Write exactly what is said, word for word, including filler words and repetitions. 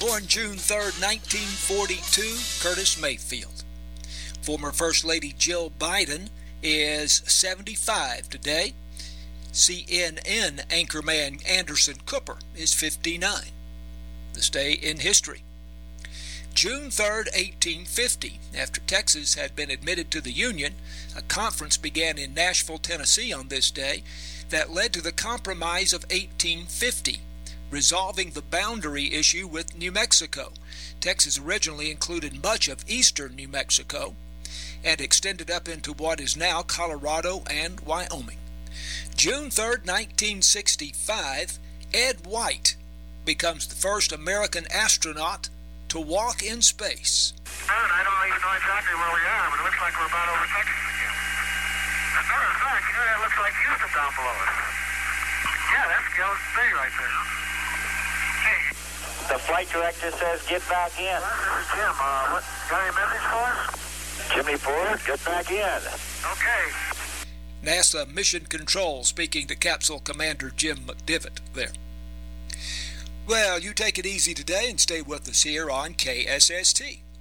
Born June third, nineteen forty-two, Curtis Mayfield. Former First Lady Jill Biden is seventy-five today. C N N anchorman Anderson Cooper is fifty-nine. This day in history. June third, eighteen fifty. After Texas had been admitted to the Union, a conference began in Nashville, Tennessee on this day that led to the Compromise of eighteen fifty, resolving the boundary issue with New Mexico. Texas originally included much of eastern New Mexico and extended up into what is now Colorado and Wyoming. June third, nineteen sixty-five, Ed White becomes the first American astronaut to walk in space. I don't even know exactly where we are, but it looks like we're about over Texas again. As a matter of fact, you know, that looks like Houston down below us. Yeah, that's Gillis Bay right there. Hey. The flight director says get back in. Well, this is Jim. Uh, what, got any message for us? Jimmy Ford, get back in. Okay. NASA Mission Control speaking to Capsule Commander Jim McDivitt there. Well, you take it easy today and stay with us here on K S S T.